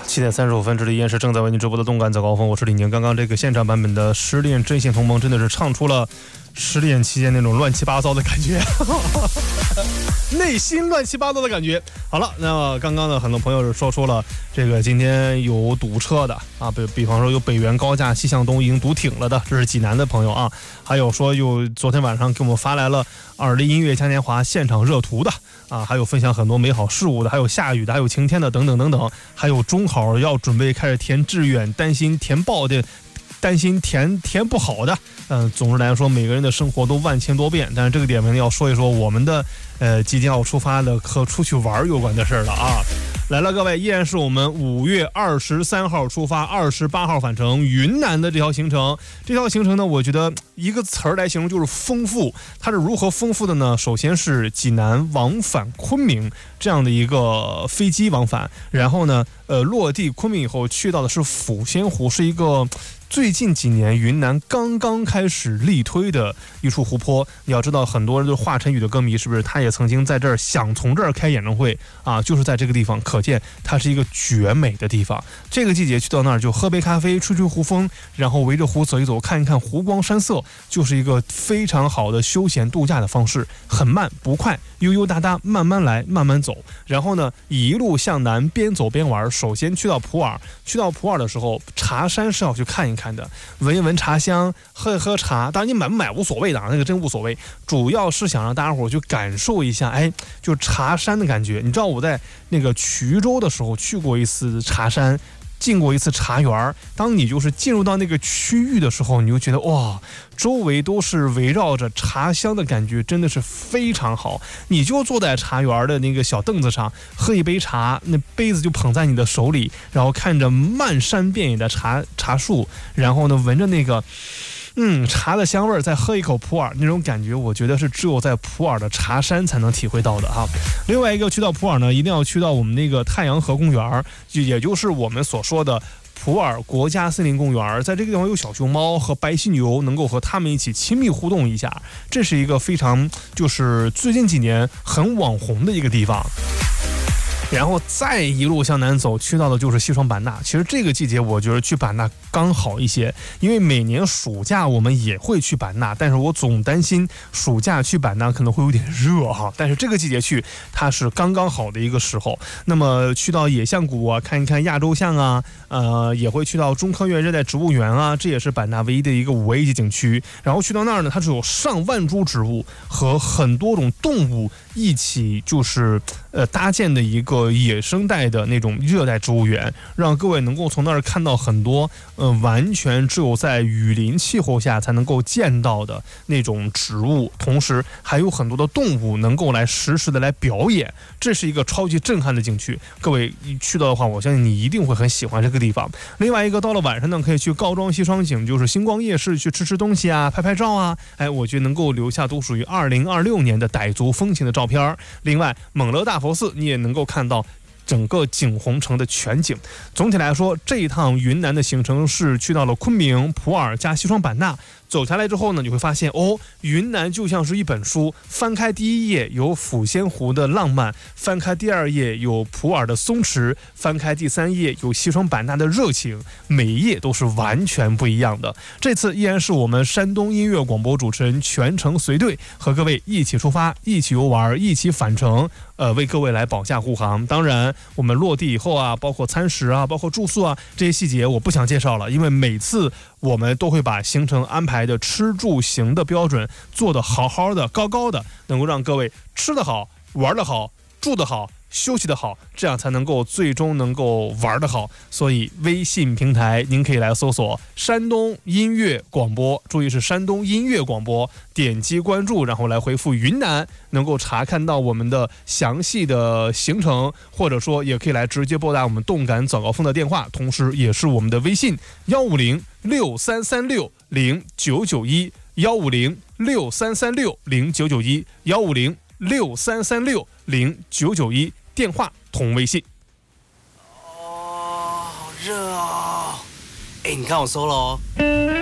7点35分，这里依然是正在为您直播的动感早高峰，我是李宁。刚刚这个现场版本的失恋真性同盟真的是唱出了失恋期间那种乱七八糟的感觉内心乱七八糟的感觉。好了，那么刚刚呢很多朋友说出了这个今天有堵车的啊，比方说有北原高架西向东已经堵挺了的，这是济南的朋友啊。还有说有昨天晚上给我们发来了2丽音乐嘉年华现场热图的啊，还有分享很多美好事物的，还有下雨的，还有晴天的，等等等等，还有中考要准备开始填志愿，担心填报的，担心填不好的。总之来说，每个人的生活都万千多变，但是这个点呢要说一说我们的即将要出发的和出去玩有关的事了啊。来了，各位，依然是我们5月23号出发，28号返程云南的这条行程。这条行程呢，我觉得一个词儿来形容就是丰富。它是如何丰富的呢？首先是济南往返昆明这样的一个飞机往返，然后呢，落地昆明以后去到的是抚仙湖，是一个最近几年云南刚刚开始力推的一处湖泊。你要知道，很多人都是华晨宇的歌迷，是不是？他也曾经在这儿想从这儿开演唱会啊，就是在这个地方，可见它是一个绝美的地方。这个季节去到那儿就喝杯咖啡，吹吹湖风，然后围着湖走一走，看一看湖光山色，就是一个非常好的休闲度假的方式。很慢不快，悠悠哒哒，慢慢来，慢慢走。然后呢，一路向南，边走边玩。首先去到普洱，去到普洱的时候，茶山是要去看一看的，闻一闻茶香，喝一喝茶。当然你买不买无所谓的啊，那个真无所谓，主要是想让大家伙去感受一下，就茶山的感觉。你知道我在那个衢州的时候去过一次茶山，进过一次茶园。当你就是进入到那个区域的时候，你就觉得哇，周围都是围绕着茶香的感觉，真的是非常好。你就坐在茶园的那个小凳子上，喝一杯茶，那杯子就捧在你的手里，然后看着漫山遍野的茶树，然后呢闻着那个茶的香味，再喝一口普洱，那种感觉我觉得是只有在普洱的茶山才能体会到的啊。另外一个去到普洱呢，一定要去到我们那个太阳河公园，也就是我们所说的普洱国家森林公园。在这个地方有小熊猫和白犀牛，能够和它们一起亲密互动一下，这是一个非常就是最近几年很网红的一个地方。然后再一路向南走，去到的就是西双版纳。其实这个季节我觉得去版纳刚好一些，因为每年暑假我们也会去版纳，但是我总担心暑假去版纳可能会有点热哈。但是这个季节去，它是刚刚好的一个时候。那么去到野象谷啊，看一看亚洲象啊，也会去到中科院热带植物园啊，这也是版纳唯一的一个5A 级景区。然后去到那儿呢，它是有上万株植物和很多种动物一起就是搭建的一个野生带的那种热带植物园，让各位能够从那儿看到很多完全只有在雨林气候下才能够见到的那种植物，同时还有很多的动物能够来实时的来表演，这是一个超级震撼的景区。各位去到的话，我相信你一定会很喜欢这个地方。另外一个到了晚上呢，可以去高庄西双景，就是星光夜市去吃东西啊，拍照啊，我觉得能够留下都属于2026年的傣族风情的照片。另外蒙勒大佛寺你也能够看到整个景洪城的全景。总体来说，这一趟云南的行程是去到了昆明、普洱加西双版纳。走下来之后呢，你会发现云南就像是一本书，翻开第一页有抚仙湖的浪漫，翻开第2页有普洱的松弛，翻开第3页有西双版纳的热情，每一页都是完全不一样的。这次依然是我们山东音乐广播主持人全程随队，和各位一起出发，一起游玩，一起返程，为各位来保驾护航。当然我们落地以后啊，包括餐食啊，包括住宿啊，这些细节我不想介绍了，因为每次我们都会把行程安排的吃住行的标准做得好好的高高的，能够让各位吃得好，玩得好，住得好，休息得好，这样才能够最终能够玩得好。所以微信平台您可以来搜索山东音乐广播，注意是山东音乐广播，点击关注，然后来回复云南，能够查看到我们的详细的行程，或者说也可以来直接拨打我们动感早高峰的电话，同时也是我们的微信15063360991，15063360991，15063360991，电话同微信。 好热哦！你看我收了哦。